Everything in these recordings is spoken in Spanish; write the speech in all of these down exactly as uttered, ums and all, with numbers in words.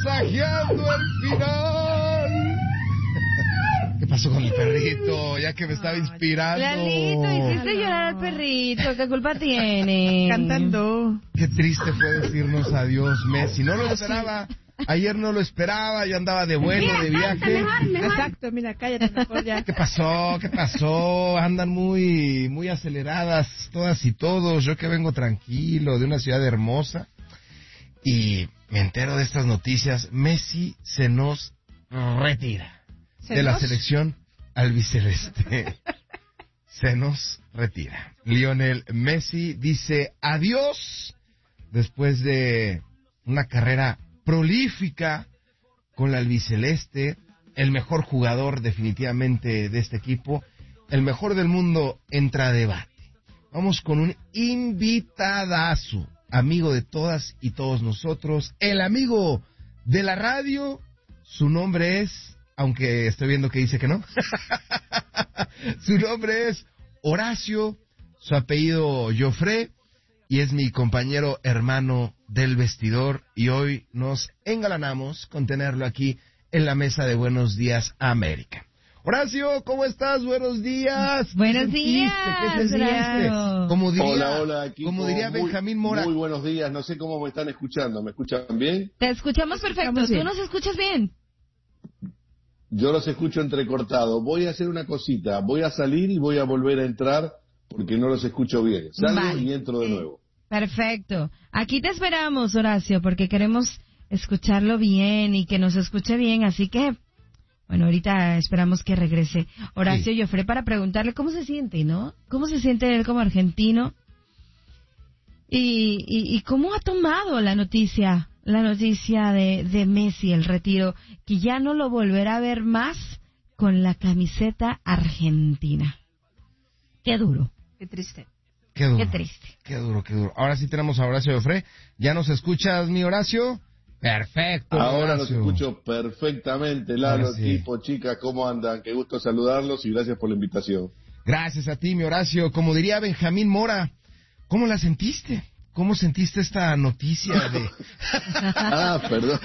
presagiando el final. ¿Qué pasó con el perrito? Ya que me estaba inspirando. Lalito, hiciste llorar al perrito. ¿Qué culpa tiene? Cantando. Qué triste fue decirnos adiós, Messi. No lo esperaba. Ayer no lo esperaba. Yo andaba de vuelo, mira, de viaje. Mejor, mejor. Exacto, mira, cállate mejor ya. ¿Qué pasó? ¿Qué pasó? Andan muy, muy aceleradas todas y todos. Yo que vengo tranquilo de una ciudad hermosa. Y me entero de estas noticias. Messi se nos retira. De la selección albiceleste. Se nos retira. Lionel Messi dice adiós después de una carrera prolífica con la albiceleste, el mejor jugador definitivamente de este equipo, el mejor del mundo entra a debate. Vamos con un invitadazo, amigo de todas y todos nosotros, el amigo de la radio, su nombre es... aunque estoy viendo que dice que no. Su nombre es Horacio, su apellido Joffre, y es mi compañero hermano del vestidor, y hoy nos engalanamos con tenerlo aquí en la mesa de Buenos Días América. Horacio, ¿cómo estás? Buenos días. Buenos días. ¿Qué sentiste? Como diría, hola, hola, equipo. Como diría muy, Benjamín Mora. Muy buenos días, no sé cómo me están escuchando, ¿me escuchan bien? Te escuchamos perfecto, ¿tú nos escuchas bien? Yo los escucho entrecortados. Voy a hacer una cosita. Voy a salir y voy a volver a entrar porque no los escucho bien. Salgo vale. y entro de nuevo. Perfecto. Aquí te esperamos, Horacio, porque queremos escucharlo bien y que nos escuche bien. Así que, bueno, ahorita esperamos que regrese Horacio sí. Joffre para preguntarle cómo se siente, ¿no? ¿Cómo se siente él como argentino? Y, y, y cómo ha tomado la noticia. La noticia de, de Messi, el retiro, que ya no lo volverá a ver más con la camiseta argentina. Qué duro. Qué triste. Qué duro. Qué triste. Qué duro, qué duro. Ahora sí tenemos a Horacio Joffre. ¿Ya nos escuchas, mi Horacio? Perfecto, Ahora Horacio. los escucho perfectamente. Lalo, sí. equipo, chicas, ¿cómo andan? Qué gusto saludarlos y gracias por la invitación. Gracias a ti, mi Horacio. Como diría Benjamín Mora, ¿cómo la sentiste? ¿Cómo sentiste esta noticia de...? Ah, perdón.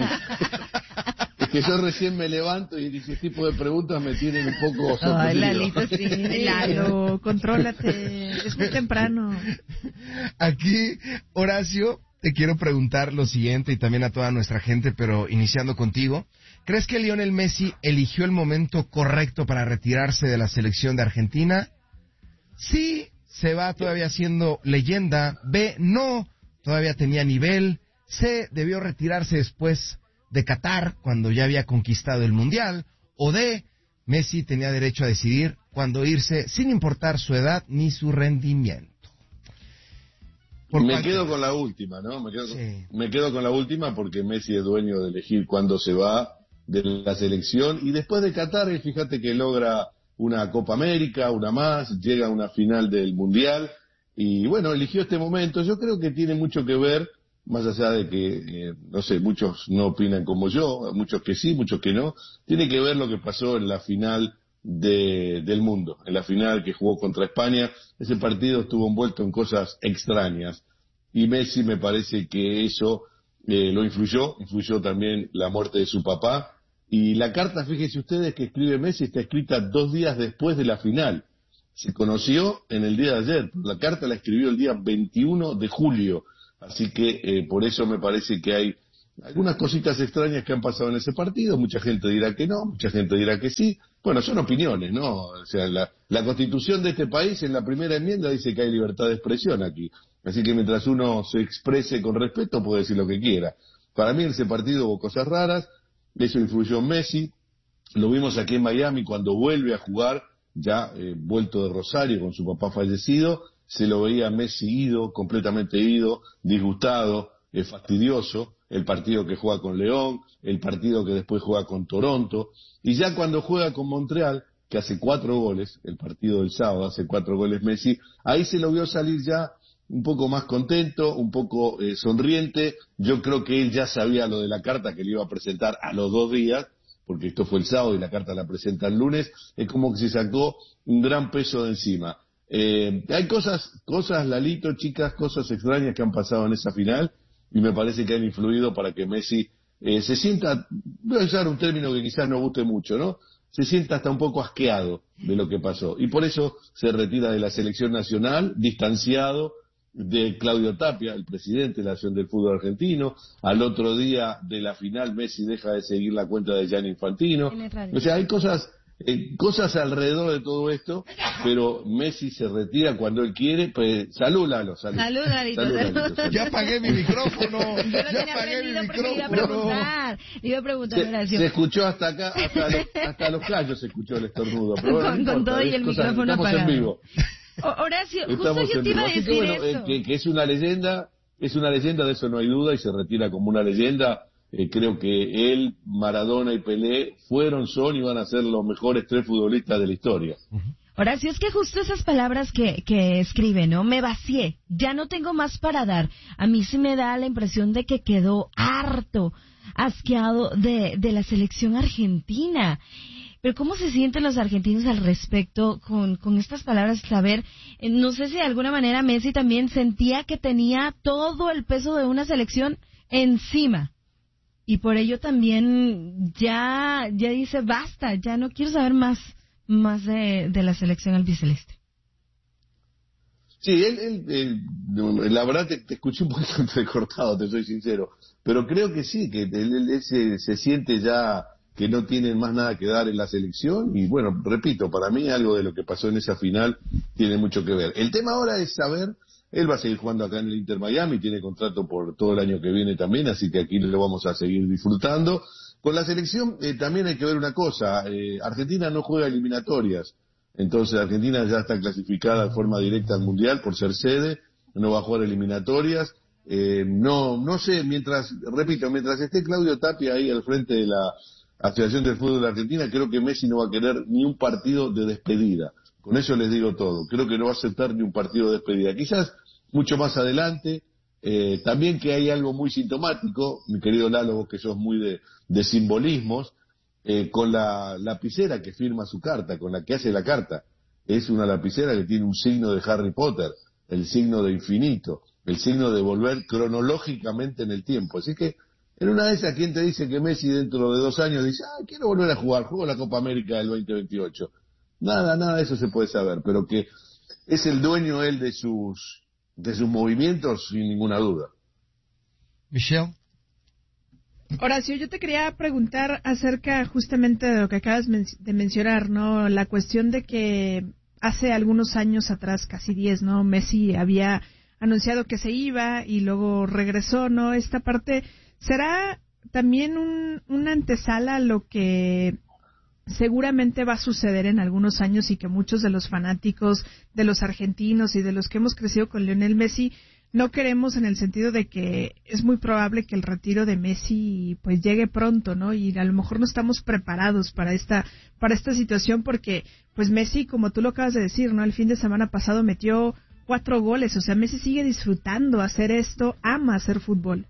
Es que yo recién me levanto y ese tipo de preguntas me tienen un poco sorprendido. Ay, Lalito, sí. Lalo, contrólate. Es muy temprano. Aquí, Horacio, te quiero preguntar lo siguiente y también a toda nuestra gente, pero iniciando contigo. ¿Crees que Lionel Messi eligió el momento correcto para retirarse de la selección de Argentina? Sí. Se va todavía siendo leyenda. B, no, todavía tenía nivel. C, debió retirarse después de Qatar, cuando ya había conquistado el Mundial. O D, Messi tenía derecho a decidir cuándo irse, sin importar su edad ni su rendimiento. Por me quedo con la última, ¿no? Me quedo, sí. con, me quedo con la última porque Messi es dueño de elegir cuándo se va de la selección. Y después de Qatar, fíjate que logra... una Copa América, una más, llega a una final del Mundial y bueno, eligió este momento. Yo creo que tiene mucho que ver, más allá de que, eh, no sé, muchos no opinan como yo, muchos que sí, muchos que no, tiene que ver lo que pasó en la final de, del mundo, en la final que jugó contra España. Ese partido estuvo envuelto en cosas extrañas y Messi me parece que eso eh, lo influyó, influyó también la muerte de su papá. Y la carta, fíjense ustedes, que escribe Messi está escrita dos días después de la final. Se conoció en el día de ayer. La carta la escribió el día veintiuno de julio. Así que eh, por eso me parece que hay algunas cositas extrañas que han pasado en ese partido. Mucha gente dirá que no, mucha gente dirá que sí. Bueno, son opiniones, ¿no? O sea, la, la Constitución de este país en la primera enmienda dice que hay libertad de expresión aquí. Así que mientras uno se exprese con respeto puede decir lo que quiera. Para mí en ese partido hubo cosas raras. Eso influyó en Messi, lo vimos aquí en Miami cuando vuelve a jugar, ya eh, vuelto de Rosario con su papá fallecido, se lo veía Messi ido, completamente ido, disgustado, eh, fastidioso, el partido que juega con León, el partido que después juega con Toronto, y ya cuando juega con Montreal, que hace cuatro goles, el partido del sábado hace cuatro goles Messi, ahí se lo vio salir ya un poco más contento, un poco eh, sonriente. Yo creo que él ya sabía lo de la carta que le iba a presentar a los dos días, porque esto fue el sábado y la carta la presenta el lunes. Es como que se sacó un gran peso de encima. Eh, hay cosas, cosas, Lalito, chicas, cosas extrañas que han pasado en esa final y me parece que han influido para que Messi eh, se sienta, voy a usar un término que quizás no guste mucho, ¿no? Se sienta hasta un poco asqueado de lo que pasó. Y por eso se retira de la selección nacional, distanciado de Claudio Tapia, el presidente de la Nación del Fútbol Argentino. Al otro día de la final, Messi deja de seguir la cuenta de Gianni Infantino. O sea, hay cosas... Eh, cosas alrededor de todo esto, pero Messi se retira cuando él quiere. Pues, salud, Lalo, salud. Salud, Lalito, salud, salud. Lalito, salud. Ya apagué mi micrófono. Yo lo Ya tenía apagué mi prendido porque le iba a micrófono. preguntar. Le iba a preguntar, Se, Horacio. se escuchó hasta acá, hasta, los, hasta los callos se escuchó el estornudo. Pero bueno, Con- no con importa, todo y es el cosa- micrófono estamos apagado. en vivo. O- Horacio, justo Estamos yo en te iba vivo. a Así que decir bueno, eso. eh, que, que es una leyenda, es una leyenda, de eso no hay duda, y se retira como una leyenda. Eh, creo que él, Maradona y Pelé fueron, son y van a ser los mejores tres futbolistas de la historia. Horacio, es que justo esas palabras que, que escribe, ¿no? Me vacié, ya no tengo más para dar. A mí sí me da la impresión de que quedó harto, asqueado de, de la selección argentina. Pero ¿cómo se sienten los argentinos al respecto con, con estas palabras? Saber, eh, no sé si de alguna manera Messi también sentía que tenía todo el peso de una selección encima. Y por ello también ya, ya dice, basta, ya no quiero saber más, más de, de la selección albiceleste. Sí, él, él, él, la verdad te, te escuché un poquito entrecortado, te soy sincero, pero creo que sí, que él, él, él se, se siente ya que no tienen más nada que dar en la selección, y bueno, repito, para mí algo de lo que pasó en esa final tiene mucho que ver. El tema ahora es saber, él va a seguir jugando acá en el Inter Miami, tiene contrato por todo el año que viene también, así que aquí lo vamos a seguir disfrutando. Con la selección eh, también hay que ver una cosa, eh, Argentina no juega eliminatorias, entonces Argentina ya está clasificada de forma directa al Mundial por ser sede, no va a jugar eliminatorias. Eh, no, no sé, mientras, repito, mientras esté Claudio Tapia ahí al frente de la Asociación del Fútbol de Argentina, creo que Messi no va a querer ni un partido de despedida. Con eso les digo todo. Creo que no va a aceptar ni un partido de despedida. Quizás mucho más adelante, eh, también que hay algo muy sintomático, mi querido Lalo, vos que sos muy de, de simbolismos, eh, con la lapicera que firma su carta, con la que hace la carta. Es una lapicera que tiene un signo de Harry Potter, el signo de infinito, el signo de volver cronológicamente en el tiempo. Así que, en una de esas, ¿quién te dice que Messi dentro de dos años dice, ah, quiero volver a jugar, juego la Copa América del veinte veintiocho? Nada, nada de eso se puede saber, pero que es el dueño él de sus, de sus movimientos, sin ninguna duda. Michelle. Horacio, yo te quería preguntar acerca justamente de lo que acabas de mencionar, ¿no? La cuestión de que hace algunos años atrás, casi diez, ¿no? Messi había anunciado que se iba y luego regresó, ¿no? Esta parte, ¿será también un, una antesala a lo que seguramente va a suceder en algunos años y que muchos de los fanáticos de los argentinos y de los que hemos crecido con Lionel Messi no queremos, en el sentido de que es muy probable que el retiro de Messi pues llegue pronto, ¿no? Y a lo mejor no estamos preparados para esta para esta situación porque pues Messi, como tú lo acabas de decir, ¿no? El fin de semana pasado metió cuatro goles, o sea, Messi sigue disfrutando hacer esto, ama hacer fútbol.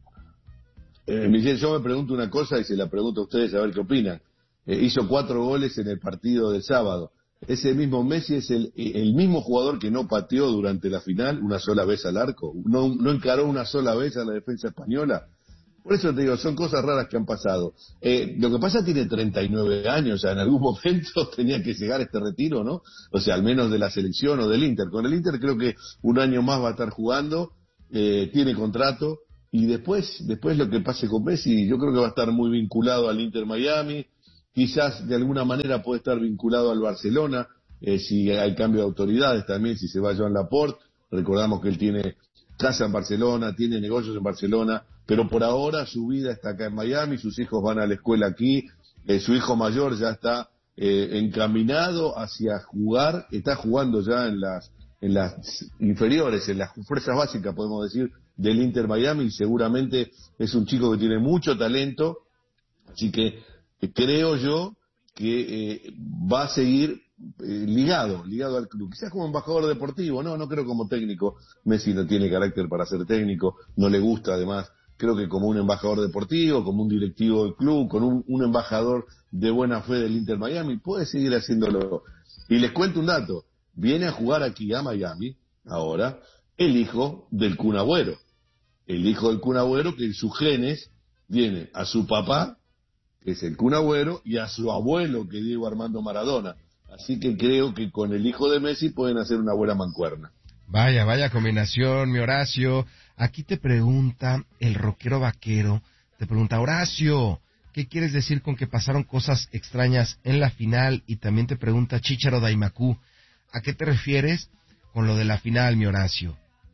Eh, Michelle, yo me pregunto una cosa y se la pregunto a ustedes a ver qué opinan. Eh, hizo cuatro goles en el partido del sábado. Ese mismo Messi es el, el mismo jugador que no pateó durante la final una sola vez al arco, no, no encaró una sola vez a la defensa española. Por eso te digo, son cosas raras que han pasado. Eh, lo que pasa, tiene treinta y nueve años, o sea, en algún momento tenía que llegar este retiro, ¿no? O sea, al menos de la selección o del Inter. Con el Inter creo que un año más va a estar jugando, eh, tiene contrato, y después, después lo que pase con Messi, yo creo que va a estar muy vinculado al Inter Miami. Quizás de alguna manera puede estar vinculado al Barcelona, eh, si hay cambio de autoridades también, si se va Joan Laporte. Recordamos que él tiene casa en Barcelona, tiene negocios en Barcelona, pero por ahora su vida está acá en Miami, sus hijos van a la escuela aquí, eh, su hijo mayor ya está eh, encaminado hacia jugar, está jugando ya en las, en las inferiores, en las fuerzas básicas, podemos decir, del Inter Miami, y seguramente es un chico que tiene mucho talento, así que creo yo que eh, va a seguir eh, ligado, ligado al club, quizás como embajador deportivo, no, no creo como técnico. Messi no tiene carácter para ser técnico, no le gusta además, creo que como un embajador deportivo, como un directivo del club, con un, un embajador de buena fe del Inter Miami, puede seguir haciéndolo. Y les cuento un dato, viene a jugar aquí a Miami, ahora, el hijo del Kun Agüero, el hijo del Kun Agüero que en sus genes tiene a su papá, que es el Kun Agüero, y a su abuelo, que es Diego Armando Maradona. Así que creo que con el hijo de Messi pueden hacer una buena mancuerna. Vaya, vaya combinación, mi Horacio. Aquí te pregunta el rockero vaquero, te pregunta, Horacio, ¿qué quieres decir con que pasaron cosas extrañas en la final? Y también te pregunta Chícharo Daimacú, ¿a qué te refieres con lo de la final, mi Horacio?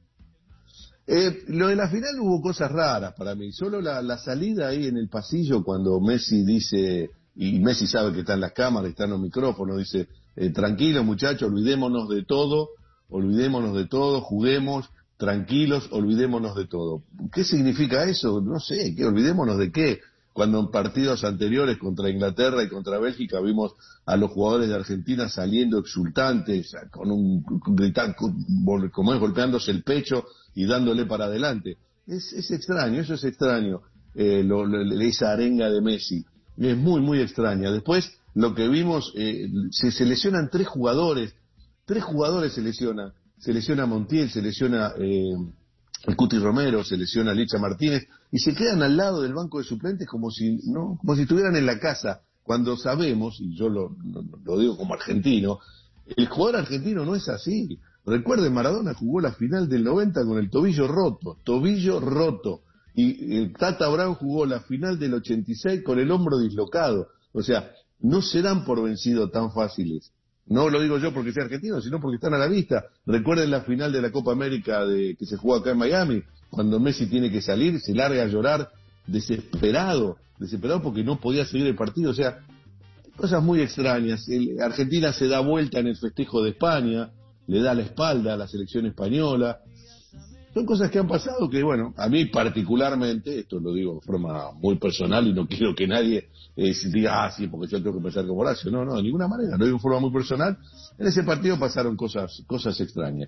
Eh, lo de la final hubo cosas raras para mí. Solo la, la salida ahí en el pasillo cuando Messi dice, y Messi sabe que están las cámaras, están los micrófonos, dice, eh, tranquilos muchachos, olvidémonos de todo, olvidémonos de todo, juguemos, tranquilos, olvidémonos de todo. ¿Qué significa eso? No sé, ¿qué? ¿Olvidémonos de qué? Cuando en partidos anteriores contra Inglaterra y contra Bélgica vimos a los jugadores de Argentina saliendo exultantes, con un gritando, como es, golpeándose el pecho y dándole para adelante. Es, es extraño, eso es extraño, eh, lo, lo, esa arenga de Messi. Es muy, muy extraña. Después, lo que vimos, eh, se, se lesionan tres jugadores, tres jugadores se lesionan. Se lesiona Montiel, se lesiona eh, el Cuti Romero, se lesiona Licha Martínez, y se quedan al lado del banco de suplentes como si no como si estuvieran en la casa, cuando sabemos, y yo lo, lo, lo digo como argentino, el jugador argentino no es así. Recuerden, Maradona jugó la final del noventa con el tobillo roto, tobillo roto, y el Tata Brown jugó la final del ochenta y seis con el hombro dislocado. O sea, no se dan por vencidos tan fáciles. No lo digo yo porque sea argentino, sino porque están a la vista. Recuerden la final de la Copa América de, que se jugó acá en Miami, cuando Messi tiene que salir, se larga a llorar desesperado, desesperado porque no podía seguir el partido. O sea, cosas muy extrañas. El, Argentina se da vuelta en el festejo de España, le da la espalda a la selección española. Son cosas que han pasado que, bueno, a mí particularmente, esto lo digo de forma muy personal y no quiero que nadie eh, diga, ah, sí, porque yo tengo que pensar como Horacio. No, no, de ninguna manera, lo digo de forma muy personal. En ese partido pasaron cosas cosas extrañas.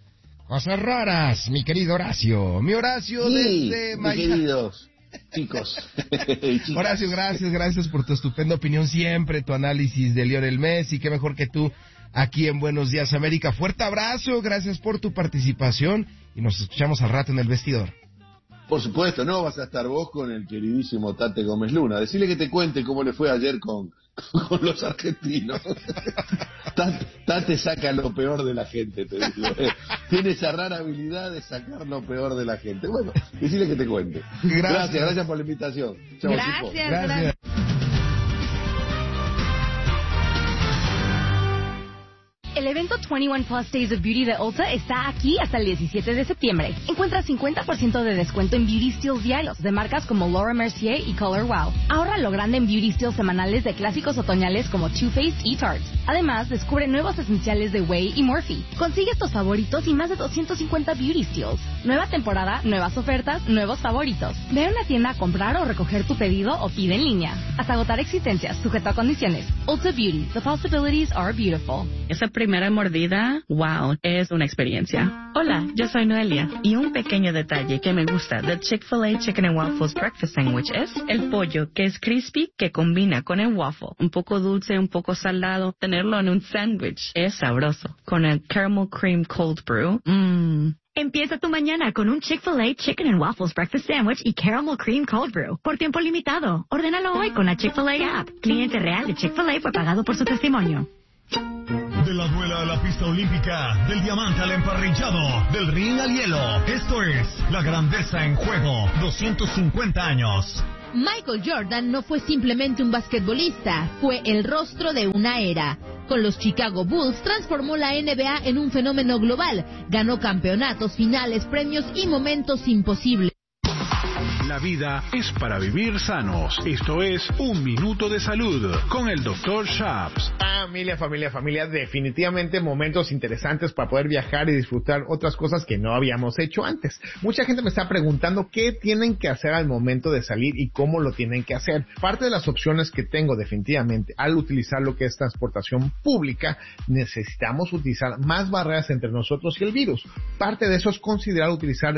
Cosas raras, mi querido Horacio. Mi Horacio sí, desde mis Miami. Queridos chicos. Horacio, gracias, gracias por tu estupenda opinión siempre, tu análisis de Lionel Messi. Qué mejor que tú aquí en Buenos Días América. Fuerte abrazo, gracias por tu participación y nos escuchamos al rato en el vestidor. Por supuesto, no vas a estar vos con el queridísimo Tate Gómez Luna. Decirle que te cuente cómo le fue ayer con, con los argentinos. Tate, Tate saca lo peor de la gente, te digo. Eh, tiene esa rara habilidad de sacar lo peor de la gente. Bueno, decirle que te cuente. Gracias, gracias, gracias por la invitación. Chau, gracias, chicos. gracias. El evento veintiuno Plus Days of Beauty de Ulta está aquí hasta el diecisiete de septiembre. Encuentra cincuenta por ciento de descuento en beauty steals diarios de marcas como Laura Mercier y Color Wow. Ahorra lo grande en beauty steals semanales de clásicos otoñales como Too Faced y Tarte. Además, descubre nuevos esenciales de Way y Morphe. Consigue tus favoritos y más de doscientos cincuenta beauty steals. Nueva temporada, nuevas ofertas, nuevos favoritos. Ve a una tienda a comprar o recoger tu pedido o pide en línea. Hasta agotar existencias, sujeto a condiciones. Ulta Beauty. The possibilities are beautiful. Esa primera mordida, wow, es una experiencia. Hola, yo soy Noelia y un pequeño detalle que me gusta del Chick-fil-A Chicken and Waffles Breakfast Sandwich es el pollo que es crispy que combina con el waffle. Un poco dulce, un poco salado. Tenerlo en un sándwich es sabroso. Con el Caramel Cream Cold Brew, mmm. Empieza tu mañana con un Chick-fil-A Chicken and Waffles Breakfast Sandwich y Caramel Cream Cold Brew. Por tiempo limitado. Ordénalo hoy con la Chick-fil-A app. Cliente real de Chick-fil-A fue pagado por su testimonio. De la duela a la pista olímpica, del diamante al emparrillado, del ring al hielo. Esto es La Grandeza en Juego, doscientos cincuenta años. Michael Jordan no fue simplemente un basquetbolista, fue el rostro de una era. Con los Chicago Bulls transformó la N B A en un fenómeno global, ganó campeonatos, finales, premios y momentos imposibles. La vida es para vivir sanos. Esto es Un Minuto de Salud con el doctor Shaps. Familia, familia, familia, definitivamente momentos interesantes para poder viajar y disfrutar otras cosas que no habíamos hecho antes. Mucha gente me está preguntando qué tienen que hacer al momento de salir y cómo lo tienen que hacer. Parte de las opciones que tengo definitivamente al utilizar lo que es transportación pública, necesitamos utilizar más barreras entre nosotros y el virus. Parte de eso es considerar utilizar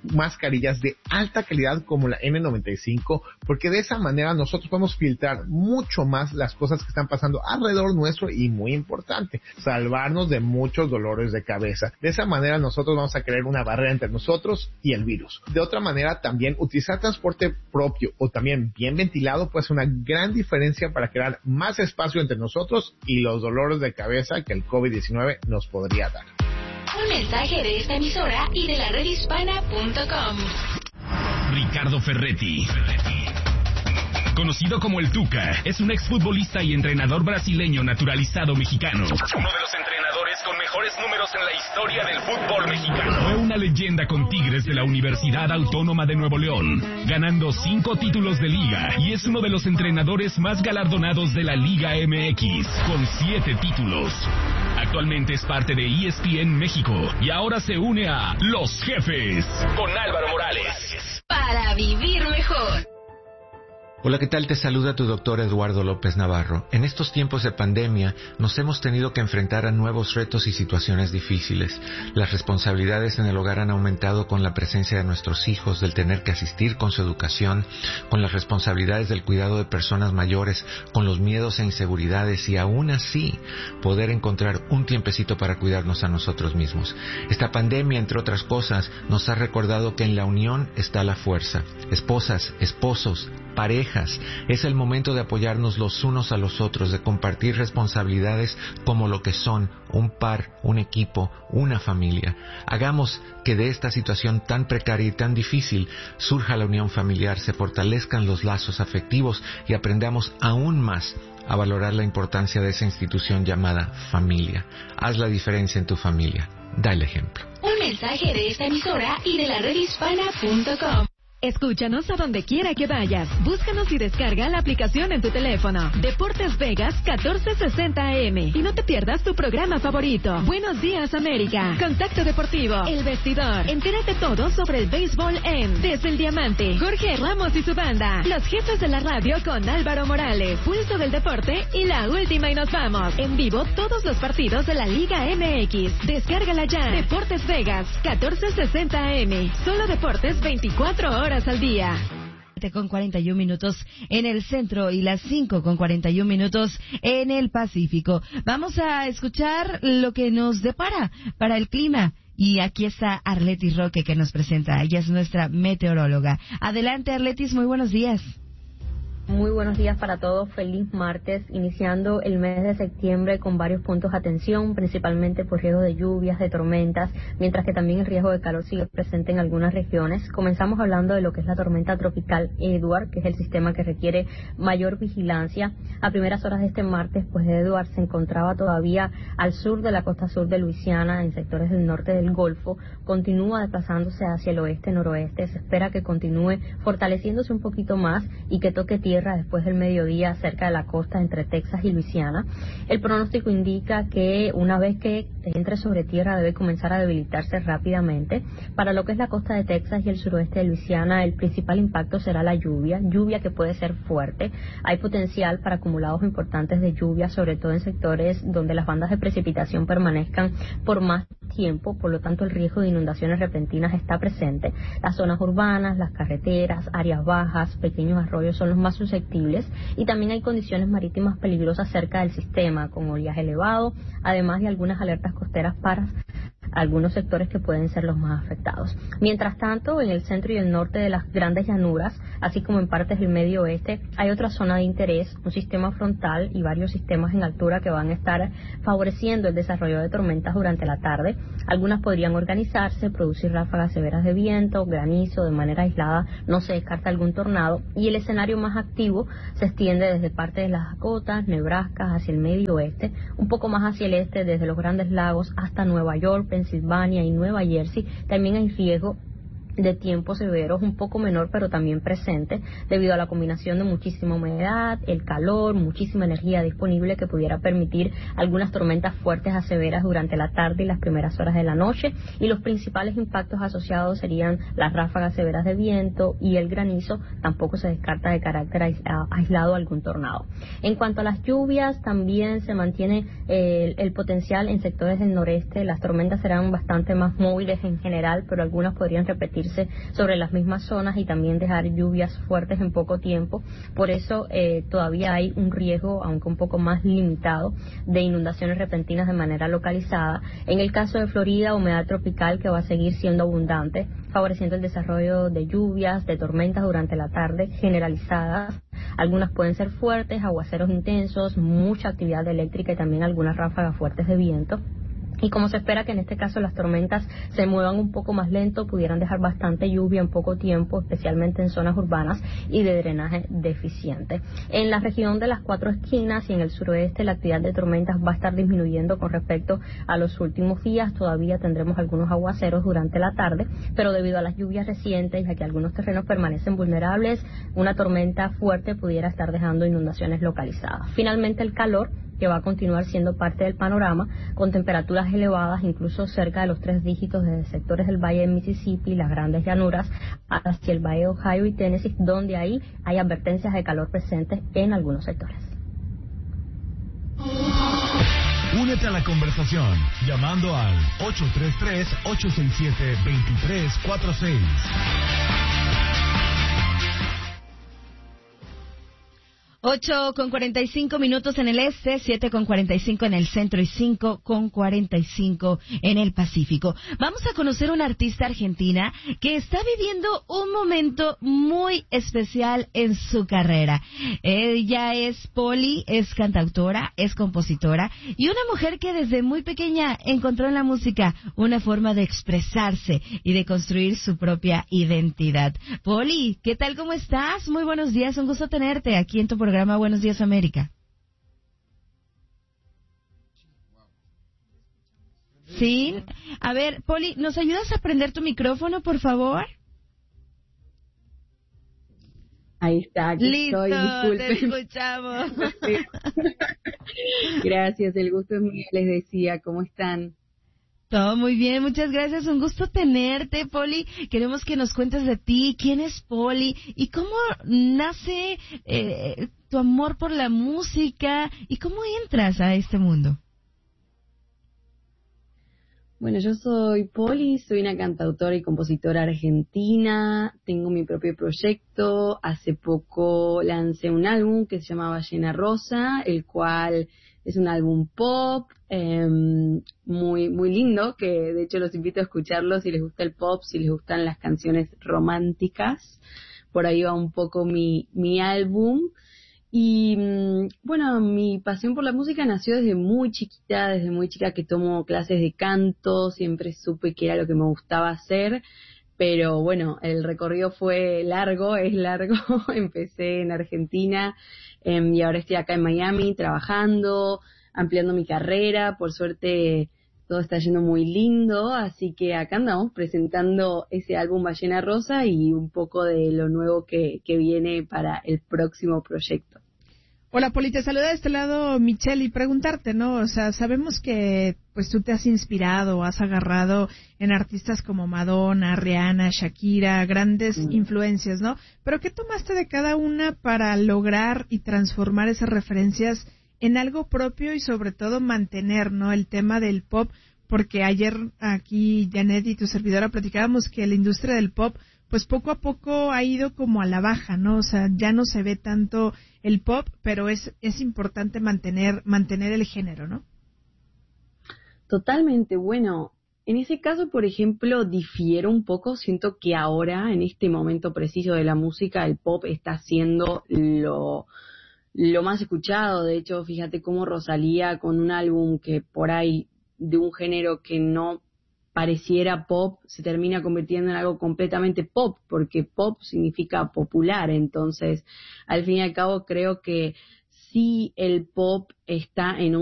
mascarillas de alta calidad como la N noventa y cinco, porque de esa manera nosotros podemos filtrar mucho más las cosas que están pasando alrededor nuestro y, muy importante, salvarnos de muchos dolores de cabeza. De esa manera nosotros vamos a crear una barrera entre nosotros y el virus. De otra manera, también utilizar transporte propio o también bien ventilado puede ser una gran diferencia para crear más espacio entre nosotros y los dolores de cabeza que el COVID diecinueve nos podría dar. Un mensaje de esta emisora y de la red hispana punto com. Ricardo Ferretti, conocido como el Tuca, es un exfutbolista y entrenador brasileño naturalizado mexicano. Uno de los entrenadores con mejores números en la historia del fútbol mexicano. Fue una leyenda con Tigres de la Universidad Autónoma de Nuevo León, ganando cinco títulos de liga, y es uno de los entrenadores más galardonados de la Liga M X, con siete títulos. Actualmente es parte de E S P N México y ahora se une a Los Jefes con Álvaro Morales. Para vivir mejor. Hola, ¿qué tal? Te saluda tu doctor Eduardo López Navarro. En estos tiempos de pandemia nos hemos tenido que enfrentar a nuevos retos y situaciones difíciles. Las responsabilidades en el hogar han aumentado con la presencia de nuestros hijos, del tener que asistir con su educación, con las responsabilidades del cuidado de personas mayores, con los miedos e inseguridades, y aún así poder encontrar un tiempecito para cuidarnos a nosotros mismos. Esta pandemia, entre otras cosas, nos ha recordado que en la unión está la fuerza. Esposas, esposos, parejas, es el momento de apoyarnos los unos a los otros, de compartir responsabilidades como lo que son un par, un equipo, una familia. Hagamos que de esta situación tan precaria y tan difícil surja la unión familiar, se fortalezcan los lazos afectivos y aprendamos aún más a valorar la importancia de esa institución llamada familia. Haz la diferencia en tu familia. Da el ejemplo. Un mensaje de esta emisora y de la red hispana punto com. Escúchanos a donde quiera que vayas. Búscanos y descarga la aplicación en tu teléfono. Deportes Vegas catorce sesenta A M. Y no te pierdas tu programa favorito. Buenos días, América. Contacto Deportivo. El Vestidor. Entérate todo sobre el béisbol en Desde el Diamante. Jorge Ramos y su banda. Los Jefes de la Radio con Álvaro Morales. Pulso del Deporte y La Última y Nos Vamos. En vivo todos los partidos de la Liga M X. Descárgala ya. Deportes Vegas catorce sesenta A M. Solo deportes veinticuatro horas al día. Con cuarenta y un minutos en el centro y las cinco con cuarenta y un minutos en el Pacífico. Vamos a escuchar lo que nos depara para el clima. Y aquí está Arletis Roque, que nos presenta. Ella es nuestra meteoróloga. Adelante, Arletis, muy buenos días. Muy buenos días para todos, feliz martes, iniciando el mes de septiembre con varios puntos de atención, principalmente por riesgo de lluvias, de tormentas, mientras que también el riesgo de calor sigue presente en algunas regiones. Comenzamos hablando de lo que es la tormenta tropical Edward, que es el sistema que requiere mayor vigilancia. A primeras horas de este martes, pues Edward se encontraba todavía al sur de la costa sur de Luisiana, en sectores del norte del Golfo, continúa desplazándose hacia el oeste-noroeste, se espera que continúe fortaleciéndose un poquito más y que toque tierra después del mediodía cerca de la costa entre Texas y Luisiana. El pronóstico indica que una vez que entre sobre tierra debe comenzar a debilitarse rápidamente. Para lo que es la costa de Texas y el suroeste de Luisiana, el principal impacto será la lluvia, lluvia que puede ser fuerte. Hay potencial para acumulados importantes de lluvia, sobre todo en sectores donde las bandas de precipitación permanezcan por más tiempo, por lo tanto el riesgo de inundaciones repentinas está presente. Las zonas urbanas, las carreteras, áreas bajas, pequeños arroyos son los más susceptibles, y también hay condiciones marítimas peligrosas cerca del sistema, con oleaje elevado, además de algunas alertas costeras para algunos sectores que pueden ser los más afectados. Mientras tanto, en el centro y el norte de las grandes llanuras, así como en partes del medio oeste, hay otra zona de interés, un sistema frontal y varios sistemas en altura que van a estar favoreciendo el desarrollo de tormentas durante la tarde. Algunas podrían organizarse, producir ráfagas severas de viento, granizo, de manera aislada no se descarta algún tornado, y el escenario más activo se extiende desde parte de las Dakotas, Nebraska, hacia el medio oeste, un poco más hacia el este, desde los Grandes Lagos hasta Nueva York, Pensilvania y Nueva Jersey. También hay riesgo de tiempos severos, un poco menor pero también presente, debido a la combinación de muchísima humedad, el calor, muchísima energía disponible que pudiera permitir algunas tormentas fuertes a severas durante la tarde y las primeras horas de la noche, y los principales impactos asociados serían las ráfagas severas de viento y el granizo. Tampoco se descarta de carácter aislado algún tornado. En cuanto a las lluvias, también se mantiene eh, el, el potencial en sectores del noreste. Las tormentas serán bastante más móviles en general, pero algunas podrían repetir repartirse sobre las mismas zonas y también dejar lluvias fuertes en poco tiempo. Por eso eh, todavía hay un riesgo, aunque un poco más limitado, de inundaciones repentinas de manera localizada. En el caso de Florida, humedad tropical que va a seguir siendo abundante, favoreciendo el desarrollo de lluvias, de tormentas durante la tarde generalizadas. Algunas pueden ser fuertes, aguaceros intensos, mucha actividad eléctrica y también algunas ráfagas fuertes de viento. Y como se espera que en este caso las tormentas se muevan un poco más lento, pudieran dejar bastante lluvia en poco tiempo, especialmente en zonas urbanas y de drenaje deficiente. En la región de las Cuatro Esquinas y en el suroeste la actividad de tormentas va a estar disminuyendo con respecto a los últimos días. Todavía tendremos algunos aguaceros durante la tarde, pero debido a las lluvias recientes y a que algunos terrenos permanecen vulnerables, una tormenta fuerte pudiera estar dejando inundaciones localizadas. Finalmente el calor, que va a continuar siendo parte del panorama, con temperaturas elevadas, incluso cerca de los tres dígitos desde sectores del Valle de Mississippi, las grandes llanuras, hacia el Valle de Ohio y Tennessee, donde ahí hay advertencias de calor presentes en algunos sectores. Únete a la conversación llamando al ocho tres tres, ocho seis siete, dos tres cuatro seis. Ocho con cuarenta y cinco minutos en el este, siete con cuarenta y cinco en el centro y cinco con cuarenta y cinco en el Pacífico. Vamos a conocer una artista argentina que está viviendo un momento muy especial en su carrera. Ella es Poli, es cantautora, es compositora y una mujer que desde muy pequeña encontró en la música una forma de expresarse y de construir su propia identidad. Poli, ¿qué tal? ¿Cómo estás? Muy buenos días, un gusto tenerte aquí en tu programa. Programa Buenos Días América. Sí, a ver, Poli, ¿nos ayudas a prender tu micrófono, por favor? Ahí está, aquí Listo, estoy, te escuchamos. Gracias, el gusto es mío, les decía, ¿cómo están? Todo muy bien, muchas gracias, un gusto tenerte, Poli. Queremos que nos cuentes de ti, quién es Poli y cómo nace eh, tu amor por la música y cómo entras a este mundo. Bueno, yo soy Poli, soy una cantautora y compositora argentina, tengo mi propio proyecto, hace poco lancé un álbum que se llama Ballena Rosa, el cual es un álbum pop, eh, muy muy lindo, que de hecho los invito a escucharlo si les gusta el pop, si les gustan las canciones románticas. Por ahí va un poco mi, mi álbum. Y bueno, mi pasión por la música nació desde muy chiquita, desde muy chica que tomo clases de canto, siempre supe que era lo que me gustaba hacer. Pero bueno, el recorrido fue largo, es largo. Empecé en Argentina eh, y ahora estoy acá en Miami trabajando, ampliando mi carrera. Por suerte todo está yendo muy lindo, así que acá andamos presentando ese álbum Ballena Rosa y un poco de lo nuevo que, que viene para el próximo proyecto. Hola, Poli, te saluda de este lado Michelle y preguntarte, ¿no? O sea, sabemos que pues tú te has inspirado, has agarrado en artistas como Madonna, Rihanna, Shakira, grandes mm. influencias, ¿no? Pero ¿qué tomaste de cada una para lograr y transformar esas referencias en algo propio y sobre todo mantener, ¿no? El tema del pop, porque ayer aquí Janet y tu servidora platicábamos que la industria del pop pues poco a poco ha ido como a la baja, ¿no? O sea, ya no se ve tanto el pop, pero es es importante mantener mantener el género, ¿no? Totalmente. Bueno, en ese caso, por ejemplo, difiero un poco. Siento que ahora, en este momento preciso de la música, el pop está siendo lo, lo más escuchado. De hecho, fíjate cómo Rosalía, con un álbum que por ahí de un género que no pareciera pop, se termina convirtiendo en algo completamente pop, porque pop significa popular. Entonces, al fin y al cabo, creo que sí el pop está en un